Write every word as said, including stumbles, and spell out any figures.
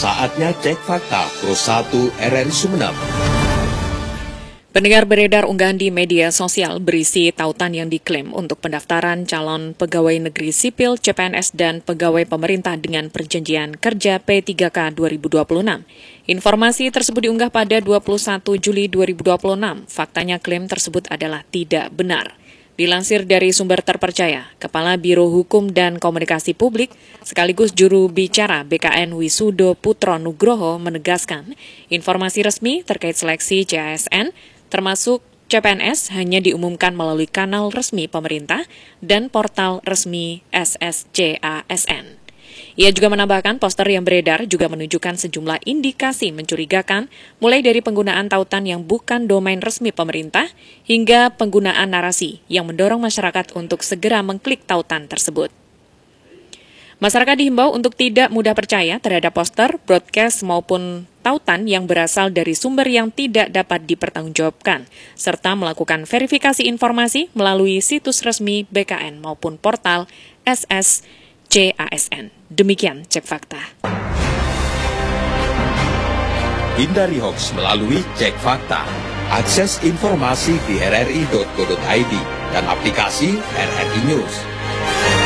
Saatnya cek fakta Pro satu R R I Sumeneb. Pendengar, beredar unggahan di media sosial berisi tautan yang diklaim untuk pendaftaran calon pegawai negeri sipil C P N S dan pegawai pemerintah dengan perjanjian kerja P tiga K dua ribu dua puluh enam. Informasi tersebut diunggah pada dua puluh satu Juli dua ribu dua puluh enam. Faktanya klaim tersebut adalah tidak benar. Dilansir dari sumber terpercaya, Kepala Biro Hukum dan Komunikasi Publik sekaligus juru bicara B K N Wisudo Putro Nugroho menegaskan informasi resmi terkait seleksi C A S N termasuk C P N S hanya diumumkan melalui kanal resmi pemerintah dan portal resmi S S C A S N. Ia juga menambahkan poster yang beredar juga menunjukkan sejumlah indikasi mencurigakan, mulai dari penggunaan tautan yang bukan domain resmi pemerintah hingga penggunaan narasi yang mendorong masyarakat untuk segera mengklik tautan tersebut. Masyarakat dihimbau untuk tidak mudah percaya terhadap poster, broadcast maupun tautan yang berasal dari sumber yang tidak dapat dipertanggungjawabkan, serta melakukan verifikasi informasi melalui situs resmi B K N maupun portal S S C A S N. Demikian Cek Fakta. Hindari hoaks melalui Cek Fakta. Akses informasi di r r i titik co titik i d dan aplikasi R R I News.